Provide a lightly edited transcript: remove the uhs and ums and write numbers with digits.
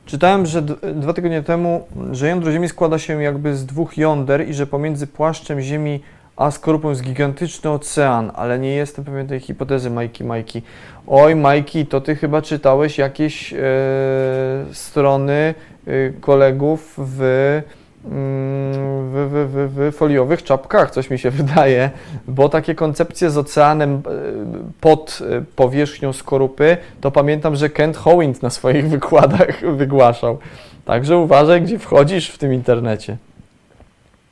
Czytałem, że 2 tygodnie temu, że jądro Ziemi składa się jakby z 2 jąder i że pomiędzy płaszczem Ziemi a skorupą jest gigantyczny ocean, ale nie jestem pewien tej hipotezy, Majki. Oj, Majki, to ty chyba czytałeś jakieś strony kolegów w foliowych czapkach, coś mi się wydaje, bo takie koncepcje z oceanem pod powierzchnią skorupy, to pamiętam, że Kent Hovind na swoich wykładach wygłaszał. Także uważaj, gdzie wchodzisz w tym internecie.